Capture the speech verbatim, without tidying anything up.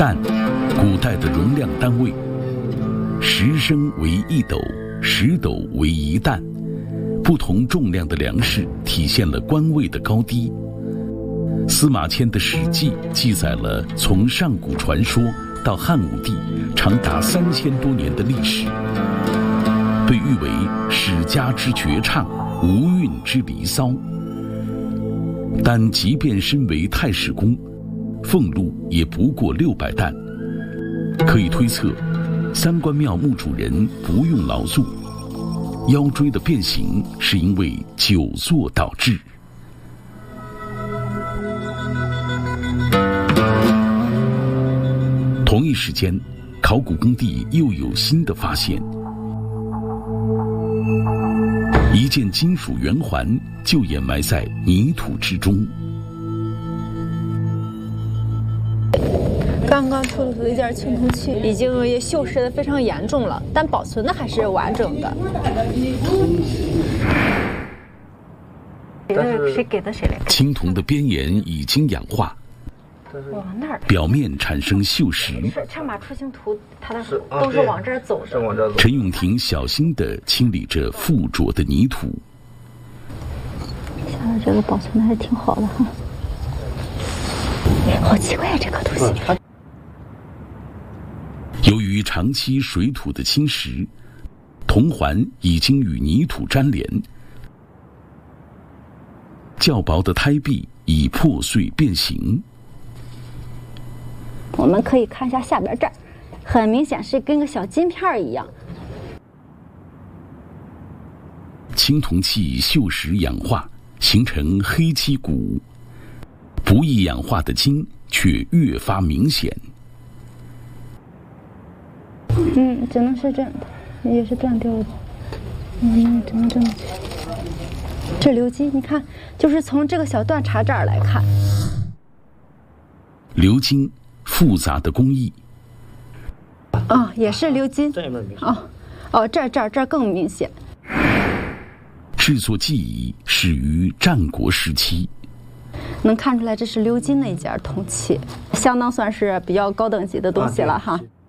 担，古代的容量单位，十升为一斗，十斗为一担。不同重量的粮食体现了官位的高低。司马迁的《史记》记载了从上古传说到汉武帝长达三千多年的历史，被誉为史家之绝唱，无韵之离骚。但即便身为太史公，俸禄也不过六百担，可以推测，三官庙墓主人不用劳作，腰椎的变形是因为久坐导致。同一时间，考古工地又有新的发现，一件金属圆环就掩埋在泥土之中。 刚刚出土的一件青铜器，已经也锈蚀的非常严重了，但保存的还是完整的。谁给的谁来？ 青铜的边沿已经氧化， 往那儿， 表面产生锈蚀。 是这马出行图，它的都是往这儿走的。 往这儿走。 陈永廷小心地清理着附着的泥土。 现在这个保存的还挺好的哈。好奇怪啊，这颗东西。 由于长期水土的侵蚀，铜环已经与泥土粘连，较薄的胎壁已破碎变形。 我们可以看一下下边这儿，很明显是跟个小金片一样。 青铜器锈蚀氧化，形成黑漆骨，不易氧化的金却越发明显。 嗯，只能是这样的，也是断掉的。嗯，只能这么去。这鎏金，你看，就是从这个小断茬这儿来看， 鎏金复杂的工艺。 哦，也是鎏金。 这面明显。 哦，哦，这儿这儿这儿更明显。 制作技艺始于战国时期。 能看出来这是鎏金的一件铜器，相当算是比较高等级的东西了哈。